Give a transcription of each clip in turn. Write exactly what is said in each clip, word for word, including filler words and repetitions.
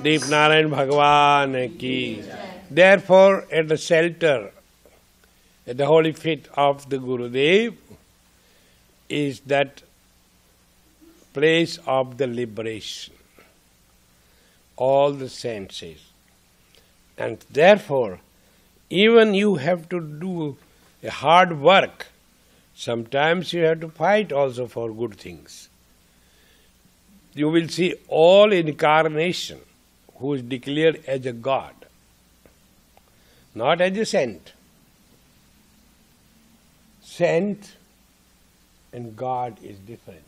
Deep Narayan Bhagavan ki. Therefore, at the shelter, at the holy feet of the Gurudev, is that place of the liberation, all the senses. And therefore, even you have to do a hard work. Sometimes you have to fight also for good things. You will see all incarnation who is declared as a God, not as a saint. Saint and God is different.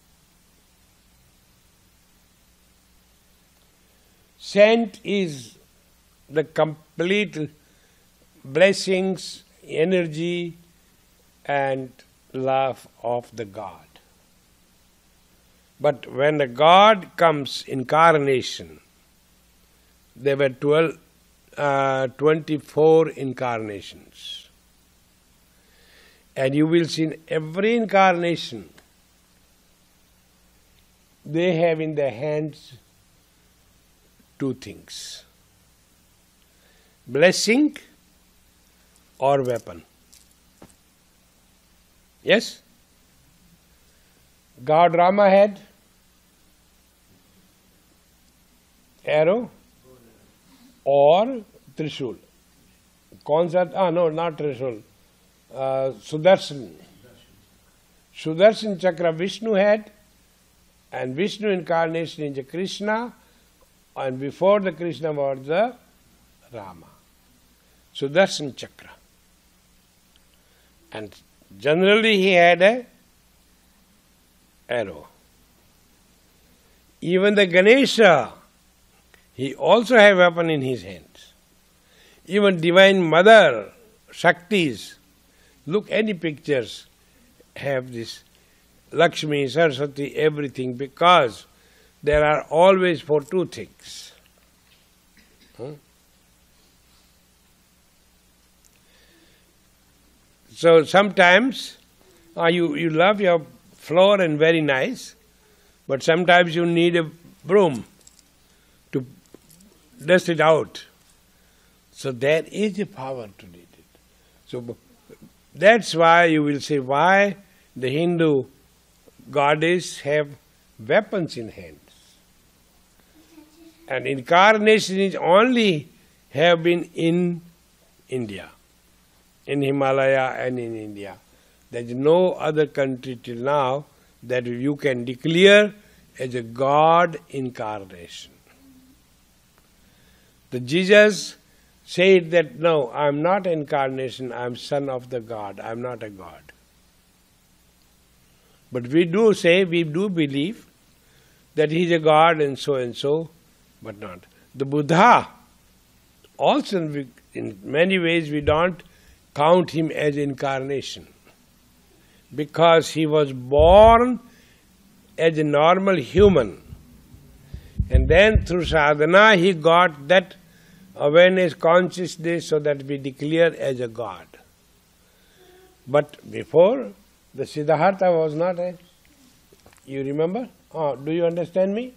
Saint is the complete blessings, energy and love of the God. But when the God comes incarnation, there were twelve, uh, twenty-four incarnations. And you will see in every incarnation, they have in their hands two things: blessing or weapon. Yes? God Rama had arrow or Trishul. कौन सा? Ah, no, not Trishul. Uh, Sudarshan. Sudarshan Chakra Vishnu had, and Vishnu incarnation is the Krishna, and before the Krishna was the Rama. Sudarshan Chakra. And generally he had a arrow. Even the Ganesha, he also had a weapon in his hands. Even Divine Mother, Shaktis, look any pictures, have this Lakshmi, Saraswati, everything, because there are always for two things. Hmm? So sometimes uh, you, you love your floor and very nice, but sometimes you need a broom to dust it out. So there is a power to do it. So that's why you will say why the Hindu goddess have weapons in hands. And incarnation is only have been in India, in Himalaya and in India. There is no other country till now that you can declare as a God incarnation. The Jesus said that, no, I am not incarnation, I am son of the God, I am not a God. But we do say, we do believe that he is a God and so and so, but not. The Buddha, also we, in many ways we don't count him as incarnation, because he was born as a normal human, and then through sadhana he got that awareness, consciousness, so that we declare as a God. But before, the Siddhartha was not a... You remember? Oh, do you understand me?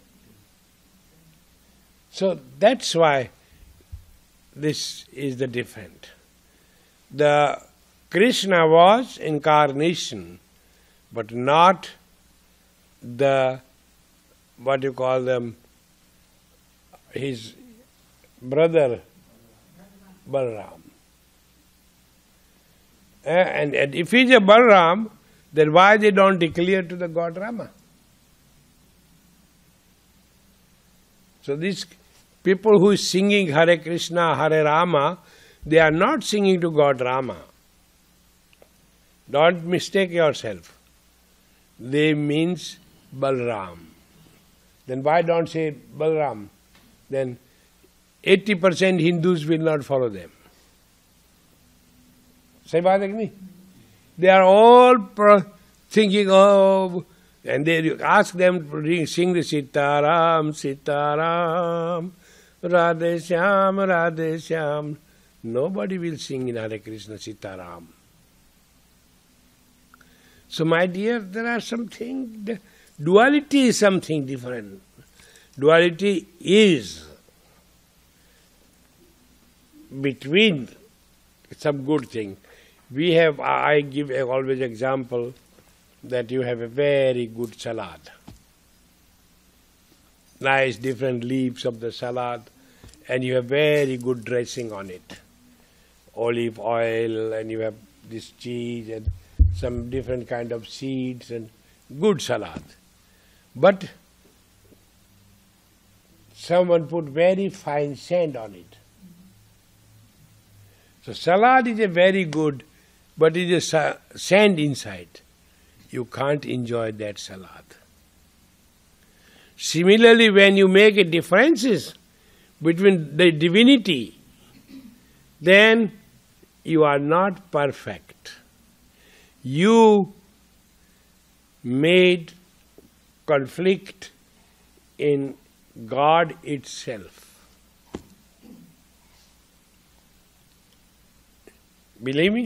So that's why this is the different. The Krishna was incarnation, but not the, what you call them, his brother Balaram. Uh, and, and if he is a Balaram, then why they don't declare to the God Rama? So these people who is singing Hare Krishna, Hare Rama, they are not singing to God Rama. Don't mistake yourself. They means Balram. Then why don't say Balram? Then eighty percent Hindus will not follow them. Say baat hai ki nahi? They are all pro- thinking of, and they ask them to sing the Sitaram, Sitaram, Radhe Shyam, Radhe Shyam. Nobody will sing in Hare Krishna Sitaram. So my dear, there are something, duality is something different. Duality is between some good thing. We have, I give always example that you have a very good salad. Nice different leaves of the salad, and you have very good dressing on it. Olive oil, and you have this cheese and some different kind of seeds and good salad. But someone put very fine sand on it. So salad is a very good, but it is a sand inside. You can't enjoy that salad. Similarly, when you make a differences between the divinity, then you are not perfect. You made conflict in God itself. Believe me?